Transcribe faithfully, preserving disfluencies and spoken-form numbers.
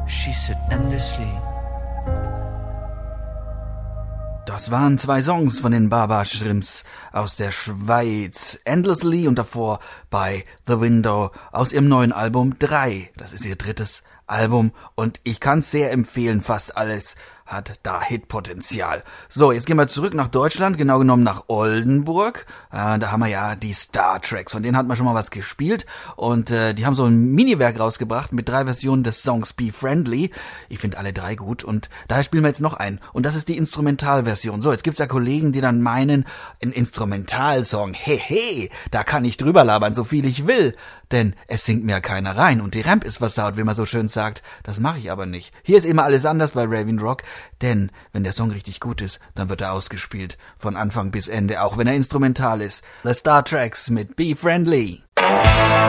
she said endlessly. Das waren zwei Songs von den Baba Shrimps aus der Schweiz. Endlessly und davor bei The Window aus ihrem neuen Album drei. Das ist ihr drittes Album und ich kann es sehr empfehlen. Fast alles hat da Hitpotenzial. So, jetzt gehen wir zurück nach Deutschland, genau genommen nach Oldenburg. Äh, da haben wir ja die Star Tracks, von denen hat man schon mal was gespielt. Und äh, die haben so ein Miniwerk rausgebracht mit drei Versionen des Songs Be Friendly. Ich finde alle drei gut und daher spielen wir jetzt noch einen. Und das ist die Instrumentalversion. So, jetzt gibt's ja Kollegen, die dann meinen, ein Instrumentalsong, hehe, da kann ich drüber labern, so viel ich will. Denn es singt mir ja keiner rein und die Ramp ist versaut, wie man so schön sagt. Das mache ich aber nicht. Hier ist immer alles anders bei Raven Rock. Denn wenn der Song richtig gut ist, dann wird er ausgespielt. Von Anfang bis Ende, auch wenn er instrumental ist. The Star Tracks mit Be Friendly.